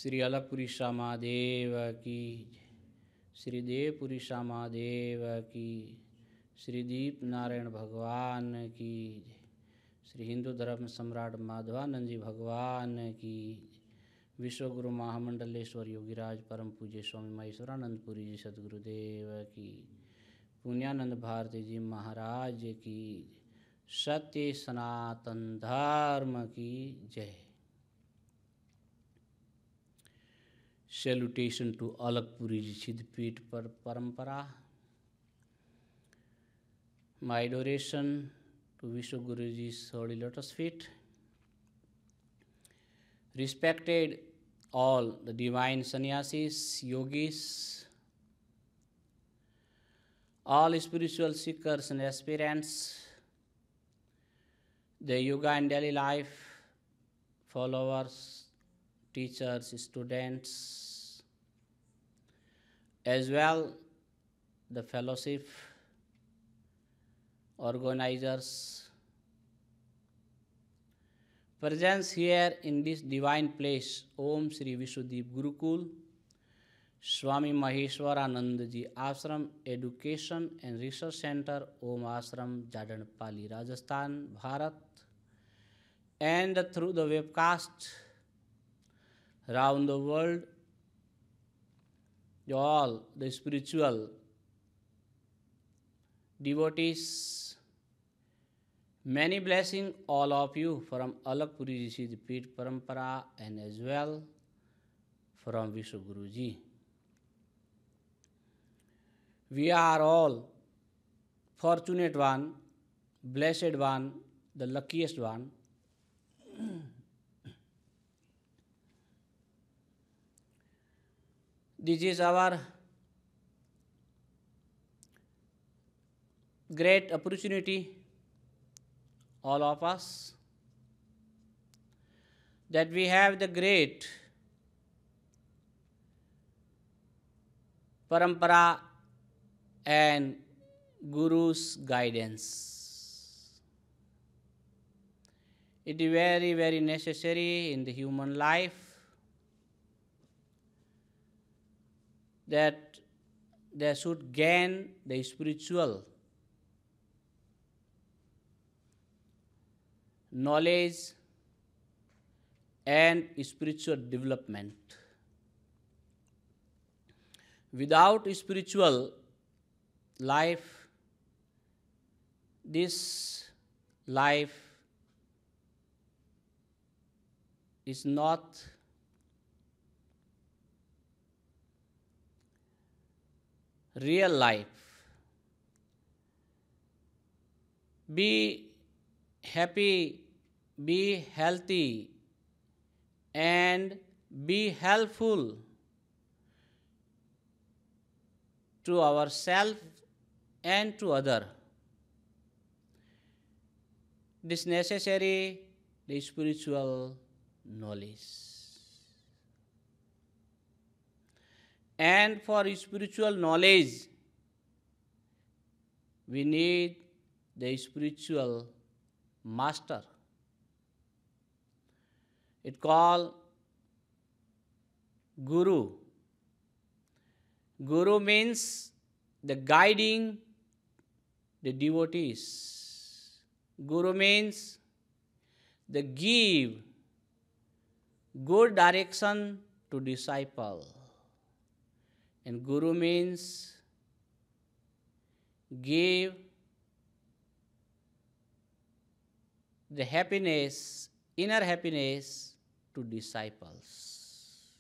श्री अलगपुरी श्यामादेव की, श्री देवपुरी श्यामादेव की, श्री दीप नारायण भगवान की, श्री हिंदू धर्म सम्राट माधवानंद जी भगवान की, विश्वगुरु महामंडलेश्वर योगीराज परम पूज्य स्वामी महेश्वरानंदपुरी जी सदगुरुदेव की, पुण्यानंद भारती जी महाराज की, सत्य सनातन धर्म की जय। Salutation to Alakpuri Ji Siddhpit Parampara. My adoration to Vishwaguru Ji's holy lotus feet. Respected all the divine sannyasis, yogis, all spiritual seekers and aspirants, the yoga and daily life followers, teachers, students, as well the fellowship organizers, presence here in this divine place, Om Shri Vishwadeep Gurukul, Swami Maheshwaranand Ji Ashram Education and Research Center, Om Ashram, Jadanpali, Rajasthan, Bharat, and through the webcast around the world, all the spiritual devotees, many blessings all of you from Alakpuri Ji Siddhpit Parampara and as well from Vishwaguru Ji. We are all fortunate one, blessed one, the luckiest one. This is our great opportunity, all of us, that we have the great parampara and Guru's guidance. It is very, very necessary in the human life that they should gain the spiritual knowledge and spiritual development. Without spiritual life, this life is not real life. Be happy, be healthy, and be helpful to ourselves and to others. This necessary the spiritual knowledge. And for spiritual knowledge, we need the spiritual master. It called Guru. Guru means the guiding the devotees. Guru means the give good direction to disciple. And Guru means give the happiness, inner happiness to disciples.